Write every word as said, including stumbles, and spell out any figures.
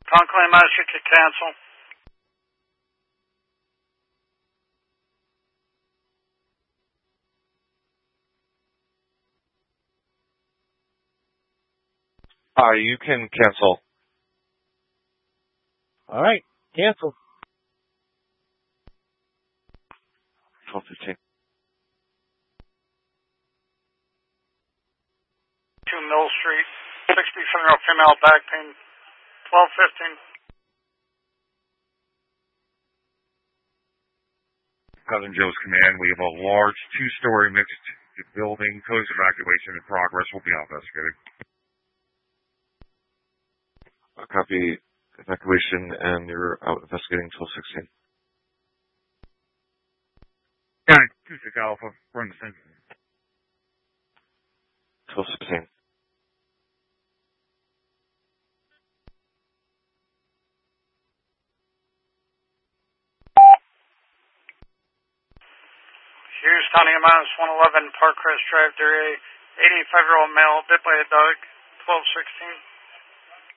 Conklin, I should cancel. Uh, you can cancel. All right, cancel. twelve fifteen. two Mill Street, sixty-seven-year-old female, back pain, twelve fifteen. Cousin Joe's command, we have a large two-story mixed building. Close evacuation in progress. Will be investigated. A copy. Evacuation, and you're out investigating twelve sixteen. County two six Alpha, run the scene. twelve sixteen. Hughes County minus one eleven Park Crest Drive, there a eighty-five-year-old male bit by a dog, twelve sixteen.